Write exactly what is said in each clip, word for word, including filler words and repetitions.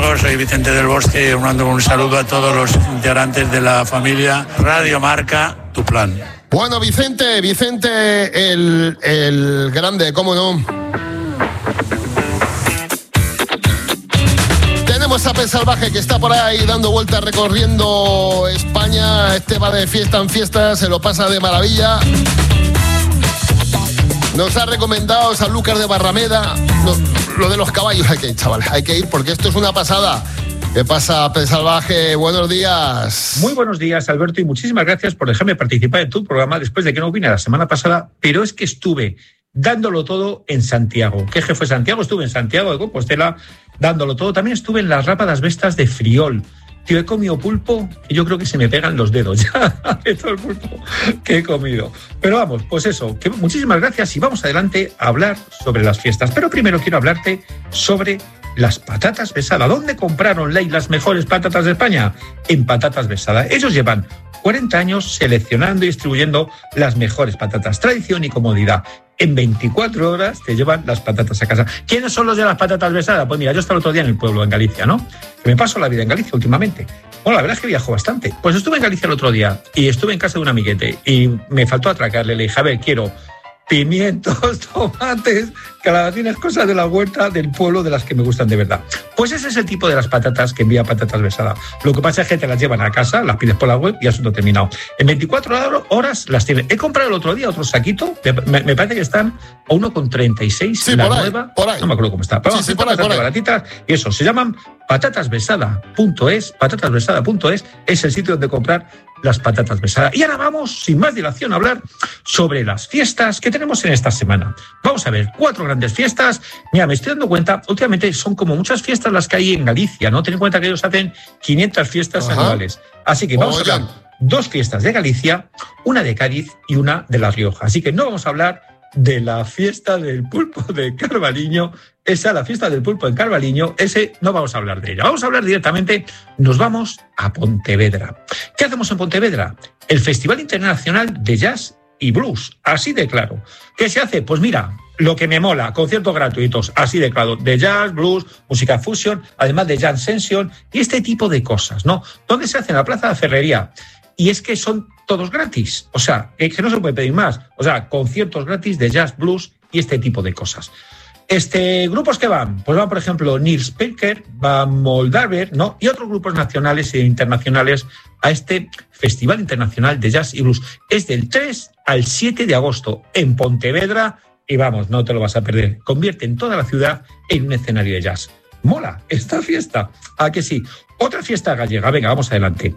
amigos, soy Vicente del Bosque, mando un saludo a todos los integrantes de la familia Radio Marca, tu plan. Bueno, Vicente, Vicente el, el grande, ¿cómo no? Tenemos a Pez Salvaje que está por ahí dando vueltas recorriendo España. Este va de fiesta en fiesta, se lo pasa de maravilla. Nos ha recomendado Sanlúcar de Barrameda. No, lo de los caballos hay que ir, chavales, hay que ir porque esto es una pasada. ¿Qué pasa, Pez Salvaje? Buenos días. Muy buenos días, Alberto, y muchísimas gracias por dejarme participar en tu programa después de que no vine la semana pasada, pero es que estuve dándolo todo en Santiago. ¿Qué jefe Santiago? Estuve en Santiago de Compostela dándolo todo. También estuve en las Rápadas Vestas de Friol. Tío, he comido pulpo y yo creo que se me pegan los dedos ya de todo el pulpo que he comido. Pero vamos, pues eso, que muchísimas gracias y vamos adelante a hablar sobre las fiestas. Pero primero quiero hablarte sobre las patatas Besada. ¿Dónde compraron Ley las mejores patatas de España? En Patatas Besada. Ellos llevan cuarenta años seleccionando y distribuyendo las mejores patatas. Tradición y comodidad. En veinticuatro horas te llevan las patatas a casa. ¿Quiénes son los de las patatas Besada? Pues mira, yo estaba el otro día en el pueblo, en Galicia, ¿no? Que me paso la vida en Galicia últimamente. Bueno, la verdad es que viajo bastante. Pues estuve en Galicia el otro día y estuve en casa de un amiguete y me faltó atracarle. Le dije, a ver, quiero pimientos, tomates, calabacines, cosas de la huerta del pueblo de las que me gustan de verdad. Pues ese es el tipo de las patatas que envía Patatas Besada. Lo que pasa es que te las llevan a casa, las pides por la web y asunto terminado. En veinticuatro horas las tienen. He comprado el otro día otro saquito, me, me parece que están a uno con treinta y seis, sí, la por ahí, nueva, por ahí. No me acuerdo cómo está, pero sí, sí, por ahí, por ahí. baratitas, y eso, se llaman patatas besada punto es, patatas besada punto es, es el sitio donde comprar las patatas Besada. Y ahora vamos, sin más dilación, a hablar sobre las fiestas que tenemos en esta semana. Vamos a ver, cuatro grandes fiestas. Mira, me estoy dando cuenta, últimamente son como muchas fiestas las que hay en Galicia, ¿no? Ten en cuenta que ellos hacen quinientas fiestas Ajá. anuales. Así que vamos Oigan. a hablar dos fiestas de Galicia, una de Cádiz y una de La Rioja. Así que no vamos a hablar de la fiesta del pulpo de Carballiño, esa, la fiesta del pulpo en Carballiño, ese no vamos a hablar de ella. Vamos a hablar directamente, nos vamos a Pontevedra. ¿Qué hacemos en Pontevedra? El Festival Internacional de Jazz y Blues, así de claro. ¿Qué se hace? Pues mira, lo que me mola, conciertos gratuitos, así de claro, de jazz, blues, música fusion, además de jam session y este tipo de cosas, ¿no? ¿Dónde se hace? En la Plaza de la Ferrería. Y es que son todos gratis, o sea, que no se puede pedir más. O sea, conciertos gratis de jazz, blues y este tipo de cosas. Este, grupos que van, pues van, por ejemplo, Nils Peker, va Moldaver, ¿no? Y otros grupos nacionales e internacionales a este Festival Internacional de Jazz y Blues. Es del tres al siete de agosto en Pontevedra y vamos, no te lo vas a perder. Convierte en toda la ciudad en un escenario de jazz. Mola esta fiesta, ¿a que sí? Otra fiesta gallega, venga, vamos adelante.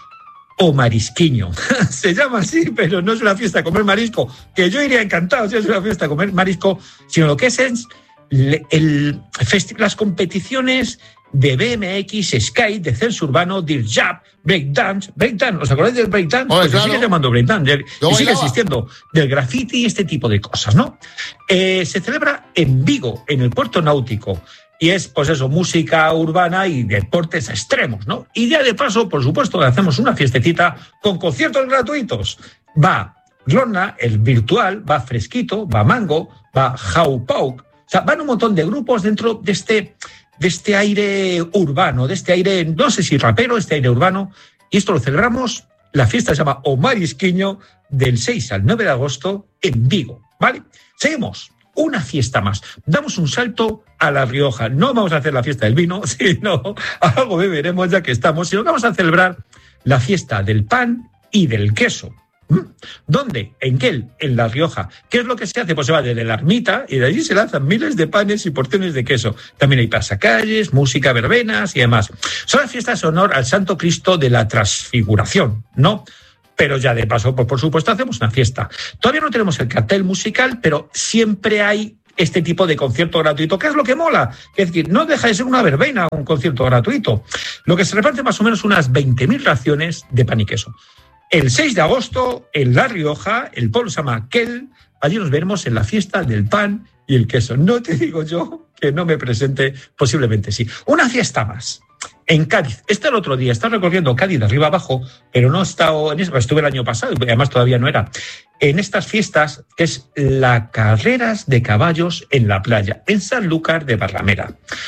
O marisquiño. Se llama así, pero no es una fiesta a comer marisco, que yo iría encantado si es una fiesta a comer marisco, sino lo que es, es el, el festi- las competiciones de B M X, skate, de censo urbano, dirt jab, breakdance, breakdance, ¿os acordáis del breakdance? Oye, Pues claro. se sigue llamando breakdance, y sigue existiendo, del graffiti y este tipo de cosas, ¿no? Eh, se celebra en Vigo, en el puerto náutico, y es, pues eso, música urbana y deportes extremos, ¿no? Y ya de paso, por supuesto, hacemos una fiestecita con conciertos gratuitos. Va Ronna, el virtual, va Fresquito, va Mango, va How Pauk. O sea, van un montón de grupos dentro de este, de este aire urbano, de este aire, no sé si rapero, este aire urbano. Y esto lo celebramos, la fiesta se llama O Marisquiño, del seis al nueve de agosto en Vigo, ¿vale? Seguimos. Una fiesta más. Damos un salto a La Rioja. No vamos a hacer la fiesta del vino, sino algo beberemos ya que estamos, sino que vamos a celebrar la fiesta del pan y del queso. ¿Dónde? ¿En qué? En La Rioja. ¿Qué es lo que se hace? Pues se va desde la ermita y de allí se lanzan miles de panes y porciones de queso. También hay pasacalles, música, verbenas y demás. Son las fiestas en honor al Santo Cristo de la Transfiguración, ¿no? Pero ya de paso, pues por supuesto, hacemos una fiesta. Todavía no tenemos el cartel musical, pero siempre hay este tipo de concierto gratuito. ¿Qué es lo que mola? Es decir, no deja de ser una verbena, un concierto gratuito. Lo que se reparte más o menos unas veinte mil raciones de pan y queso. El seis de agosto, en La Rioja, el pueblo se llama Quel, allí nos veremos en la fiesta del pan y el queso. No te digo yo que no me presente, posiblemente sí. Una fiesta más. En Cádiz, está el otro día, está recorriendo Cádiz de arriba abajo, pero no he estado en eso, estuve el año pasado, y además todavía no era, en estas fiestas, que es la carreras de caballos en la playa, en Sanlúcar de Barrameda.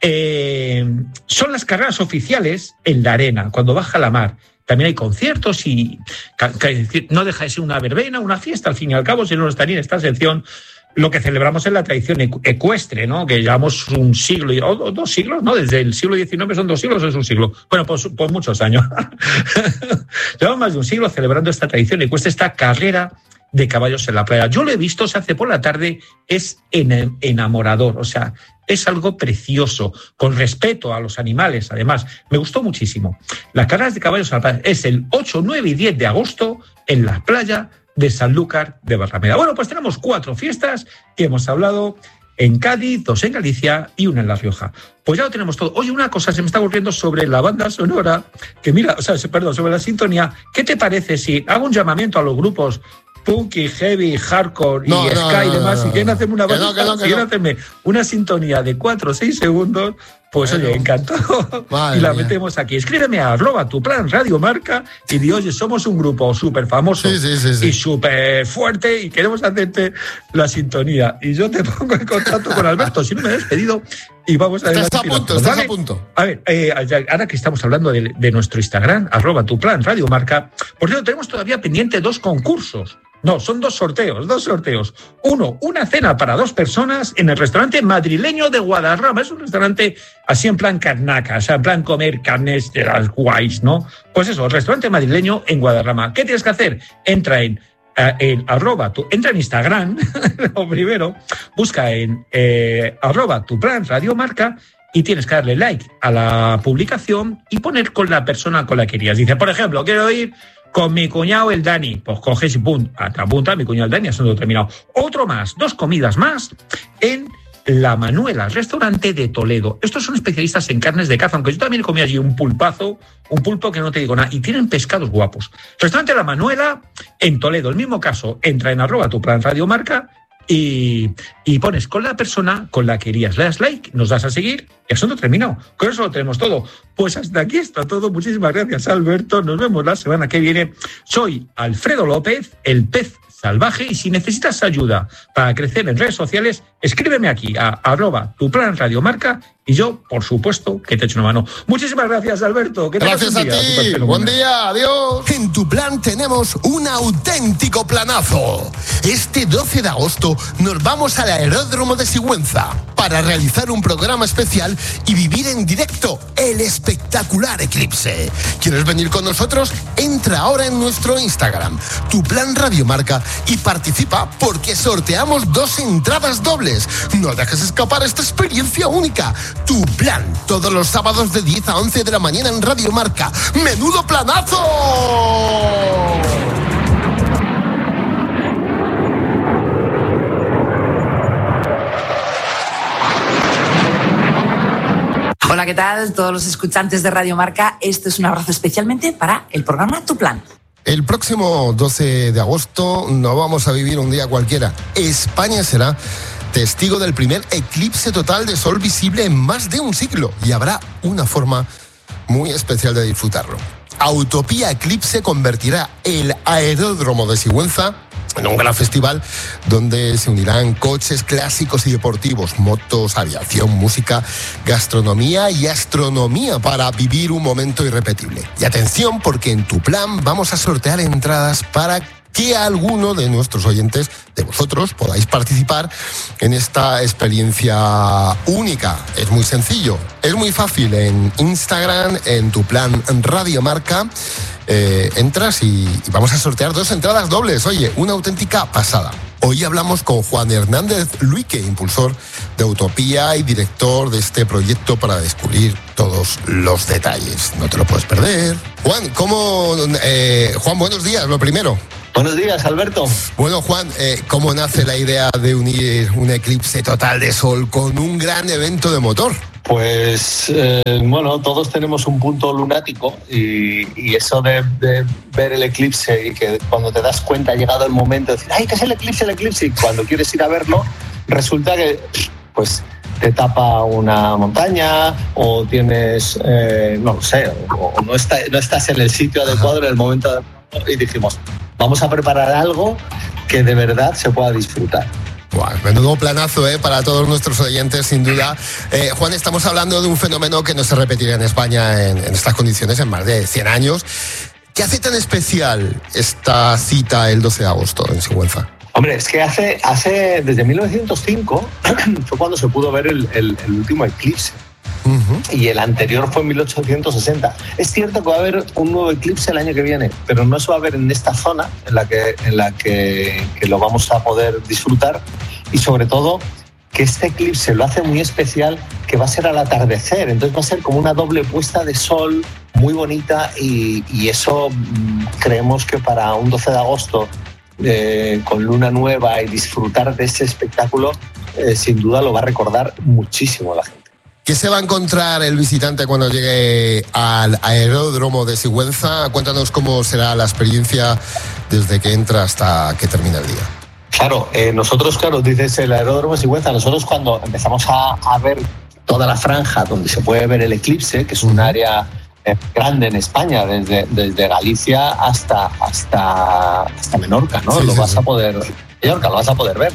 Eh, son las carreras oficiales en la arena, cuando baja la mar. También hay conciertos y no deja de ser una verbena, una fiesta, al fin y al cabo, si no estaría en esta sección. Lo que celebramos es la tradición ecuestre, ¿no? Que llevamos un siglo, o dos siglos, ¿no? Desde el siglo diecinueve son dos siglos o es un siglo. Bueno, pues, pues muchos años. Llevamos más de un siglo celebrando esta tradición ecuestre, esta carrera de caballos en la playa. Yo lo he visto, se hace por la tarde, es enamorador, o sea, es algo precioso, con respeto a los animales, además. Me gustó muchísimo. Las carreras de caballos en la playa es el ocho, nueve y diez de agosto en la playa de Sanlúcar de Barrameda. Bueno, pues tenemos cuatro fiestas que hemos hablado en Cádiz, dos en Galicia y una en La Rioja. Pues ya lo tenemos todo. Oye, una cosa se me está ocurriendo sobre la banda sonora, que mira, o sea, perdón, sobre la sintonía. ¿Qué te parece si hago un llamamiento a los grupos punky, heavy, hardcore y no, ska no, y demás, no, no, si quieren hacerme una, que no, que no, que si quieren no. hacerme una sintonía de cuatro o seis segundos, pues bueno, oye, encantado. Madre y la mía. metemos aquí. Escríbeme a arroba tu plan Radio Marca y di, oye, somos un grupo súper famoso Sí, sí, sí, sí. y súper fuerte y queremos hacerte la sintonía. Y yo te pongo en contacto con Alberto, si no me he despedido, y vamos a ver. Estás a punto, estás a punto. A ver, eh, ahora que estamos hablando de, de nuestro Instagram, arroba tu plan Radio Marca, por cierto, tenemos todavía pendiente dos concursos. No, son dos sorteos, dos sorteos. Uno, una cena para dos personas en el restaurante madrileño de Guadarrama. Es un restaurante así en plan carnaca, o sea, en plan comer carnes de las guays, ¿no? Pues eso, el restaurante madrileño en Guadarrama. ¿Qué tienes que hacer? Entra en, eh, en arroba, tu, entra en Instagram, lo primero, busca en eh, arroba tu plan Radio Marca y tienes que darle like a la publicación y poner con la persona con la que querías. Dice, por ejemplo, quiero ir con mi cuñado el Dani, pues coges y pum, te apunta a mi cuñado el Dani, asunto terminado. Otro más, dos comidas más en La Manuela, restaurante de Toledo. Estos son especialistas en carnes de caza, aunque yo también comí allí un pulpazo, un pulpo que no te digo nada, y tienen pescados guapos. Restaurante La Manuela en Toledo, el mismo caso, entra en arroba tu plan Radio Marca y, y pones con la persona con la que irías, le das like, nos das a seguir y asunto terminado. Con eso lo tenemos todo. Pues hasta aquí está todo. Muchísimas gracias, Alberto. Nos vemos la semana que viene. Soy Alfredo López, el pez salvaje, y si necesitas ayuda para crecer en redes sociales, escríbeme aquí a arroba tu plan Radio Marca y yo, por supuesto, que te echo una mano. Muchísimas gracias, Alberto. Que Gracias a día, ti. Buen día, adiós. En Tu Plan tenemos un auténtico planazo. Este doce de agosto nos vamos al Aeródromo de Sigüenza para realizar un programa especial y vivir en directo el espectacular eclipse. ¿Quieres venir con nosotros? Entra ahora en nuestro Instagram, Tu Plan Radio Marca, y participa porque sorteamos dos entradas dobles. No dejes escapar esta experiencia única. Tu Plan, todos los sábados de diez a once de la mañana en Radio Marca. ¡Menudo planazo! Hola, ¿qué tal? Todos los escuchantes de Radio Marca, esto es un abrazo especialmente para el programa Tu Plan. El próximo doce de agosto no vamos a vivir un día cualquiera. España será testigo del primer eclipse total de sol visible en más de un siglo y habrá una forma muy especial de disfrutarlo. Autopía Eclipse convertirá el Aeródromo de Sigüenza en un gran festival donde se unirán coches clásicos y deportivos, motos, aviación, música, gastronomía y astronomía para vivir un momento irrepetible. Y atención, porque en Tu Plan vamos a sortear entradas para que alguno de nuestros oyentes, de vosotros, podáis participar en esta experiencia única. Es muy sencillo, es muy fácil. En Instagram, en Tu Plan Radio Marca, eh, entras y, y vamos a sortear dos entradas dobles. Oye, una auténtica pasada. Hoy hablamos con Juan Hernández Luique, impulsor de Utopía y director de este proyecto para descubrir todos los detalles. No te lo puedes perder. Juan, ¿cómo...? Eh, Juan, buenos días, lo primero. Buenos días, Alberto. Bueno, Juan, eh, ¿cómo nace la idea de unir un eclipse total de sol con un gran evento de motor? Pues, eh, bueno, todos tenemos un punto lunático y, y eso de, de ver el eclipse y que cuando te das cuenta ha llegado el momento de decir, ¡ay, que es el eclipse, el eclipse! Y cuando quieres ir a verlo, resulta que, pues, te tapa una montaña o tienes, eh, no lo sé, o, o no, está, no estás en el sitio adecuado en el momento adecuado. Y dijimos, vamos a preparar algo que de verdad se pueda disfrutar. Bueno, menudo planazo, ¿eh? Para todos nuestros oyentes, sin duda. Eh, Juan, estamos hablando de un fenómeno que no se repetirá en España en, en estas condiciones en más de cien años. ¿Qué hace tan especial esta cita el doce de agosto en Sigüenza? Hombre, es que hace, hace desde mil novecientos cinco fue cuando se pudo ver el, el, el último eclipse. Uh-huh. Y el anterior fue en mil ochocientos sesenta. Es cierto que va a haber un nuevo eclipse el año que viene, pero no se va a ver en esta zona en la que, en la que, que lo vamos a poder disfrutar. Y sobre todo, que este eclipse lo hace muy especial, que va a ser al atardecer. Entonces va a ser como una doble puesta de sol muy bonita y, y eso mmm, creemos que para un doce de agosto eh, con luna nueva y disfrutar de ese espectáculo, eh, sin duda lo va a recordar muchísimo la gente. ¿Qué se va a encontrar el visitante cuando llegue al aeródromo de Sigüenza? Cuéntanos cómo será la experiencia desde que entra hasta que termina el día. Claro, eh, nosotros, claro, dices el aeródromo de Sigüenza, nosotros cuando empezamos a, a ver toda la franja donde se puede ver el eclipse, que es un área eh, grande en España, desde, desde Galicia hasta, hasta, hasta Menorca, ¿no? Sí, lo sí, vas sí. a poder, Menorca, lo vas a poder ver.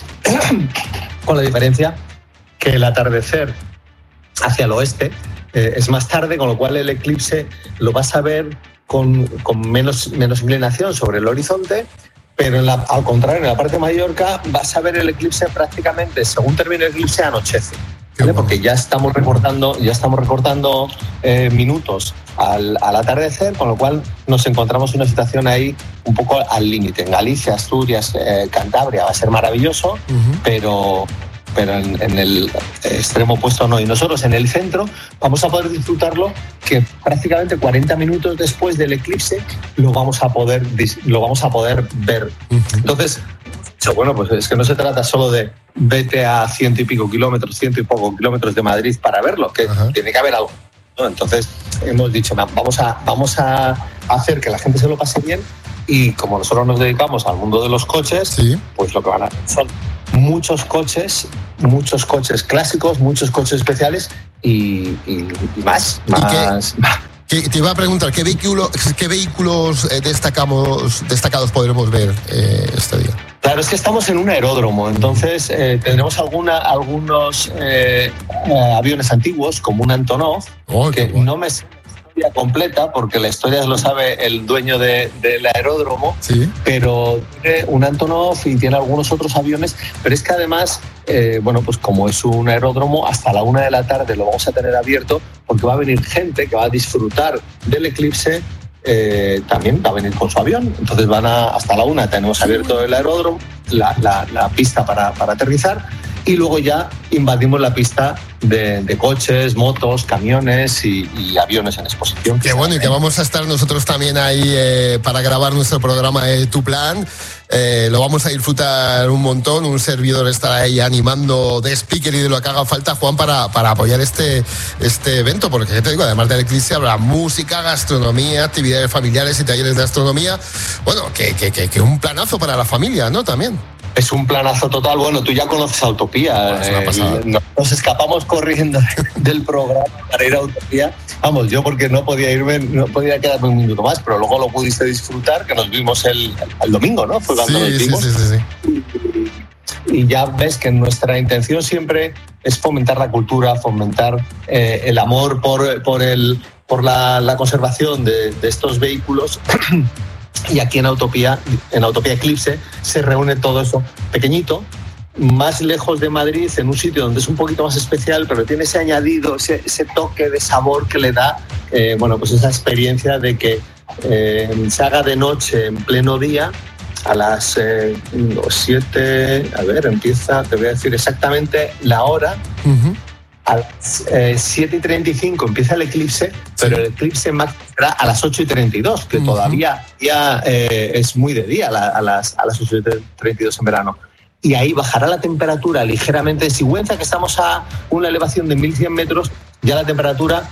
Con la diferencia que el atardecer hacia el oeste eh, es más tarde, con lo cual el eclipse lo vas a ver con, con menos, menos inclinación sobre el horizonte, pero en la, al contrario, en la parte de Mallorca vas a ver el eclipse prácticamente, según termine el eclipse, anochece. ¿Vale? Bueno. Porque ya estamos recortando, ya estamos recortando eh, minutos al, al atardecer, con lo cual nos encontramos en una situación ahí un poco al límite. En Galicia, Asturias, eh, Cantabria va a ser maravilloso, uh-huh. pero... pero en, en el extremo opuesto no. Y nosotros en el centro vamos a poder disfrutarlo, que prácticamente cuarenta minutos después del eclipse lo vamos a poder, lo vamos a poder ver. Entonces, bueno, pues es que no se trata solo de vete a ciento y pico kilómetros, ciento y poco kilómetros de Madrid para verlo, que Ajá. tiene que haber algo, ¿no? Entonces hemos dicho, vamos a, vamos a hacer que la gente se lo pase bien, y como nosotros nos dedicamos al mundo de los coches, sí. pues lo que van a hacer son muchos coches, muchos coches clásicos, muchos coches especiales y, y, y más. más. ¿Y qué, te iba a preguntar, ¿qué, vehículo, qué vehículos destacamos, destacados podremos ver eh, este día? Claro, es que estamos en un aeródromo, entonces eh, tendremos alguna, algunos eh, eh, aviones antiguos, como un Antonov, oh, que bueno. no me sé la historia completa, porque la historia lo sabe el dueño de, del aeródromo, ¿sí? Pero tiene un Antonov y tiene algunos otros aviones, pero es que además, eh, bueno, pues como es un aeródromo, hasta la una de la tarde lo vamos a tener abierto, porque va a venir gente que va a disfrutar del eclipse. Eh, también va a venir con su avión, entonces van a, hasta la una tenemos abierto el aeródromo, la, la, la pista para, para aterrizar, y luego ya invadimos la pista de, de coches, motos, camiones y, y aviones en exposición. Qué bueno, y que vamos a estar nosotros también ahí eh, para grabar nuestro programa de Tu Plan. Eh, lo vamos a disfrutar un montón. Un servidor estará ahí animando de speaker y de lo que haga falta, Juan, para, para apoyar este, este evento, porque ya te digo, además del eclipse habrá música, gastronomía, actividades familiares y talleres de astronomía. Bueno, que, que, que, que un planazo para la familia, ¿no? También. Es un planazo total. Bueno, tú ya conoces a Utopía. Eh, nos escapamos corriendo del programa para ir a Utopía. Vamos, yo porque no podía irme, no podía quedarme un minuto más, pero luego lo pudiste disfrutar, que nos vimos el, el, el domingo, ¿no? Fue cuando sí, nos vimos. Sí, sí, sí, sí. Y, y ya ves que nuestra intención siempre es fomentar la cultura, fomentar eh, el amor por, por, el, por la, la conservación de, de estos vehículos. Y aquí en Utopía, en Utopía Eclipse, se reúne todo eso pequeñito, más lejos de Madrid, en un sitio donde es un poquito más especial, pero tiene ese añadido, ese, ese toque de sabor que le da, eh, bueno, pues esa experiencia de que eh, se haga de noche en pleno día, a las eh, siete, a ver, empieza, te voy a decir exactamente la hora. Uh-huh. A las eh, siete y treinta y cinco empieza el eclipse, pero el eclipse máximo será a las ocho y treinta y dos, que uh-huh. todavía ya, eh, es muy de día a, a, las, a las ocho y treinta y dos en verano. Y ahí bajará la temperatura ligeramente. En Sigüenza, que estamos a una elevación de mil cien metros, ya la temperatura